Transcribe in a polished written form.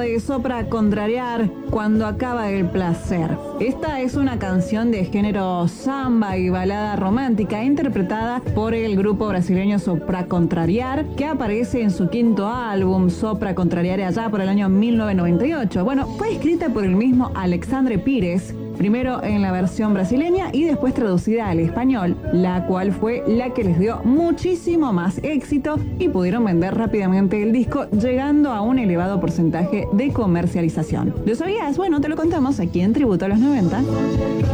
de Sopra Contrariar, Cuando acaba el placer. Esta es una canción de género samba y balada romántica interpretada por el grupo brasileño Sopra Contrariar, que aparece en su quinto álbum, Sopra Contrariar, allá por el año 1998. Bueno, fue escrita por el mismo Alexandre Pires, primero en la versión brasileña y después traducida al español, la cual fue la que les dio muchísimo más éxito y pudieron vender rápidamente el disco, llegando a un elevado porcentaje de comercialización. ¿Lo sabías? Bueno, te lo contamos aquí en Tributo a los 90.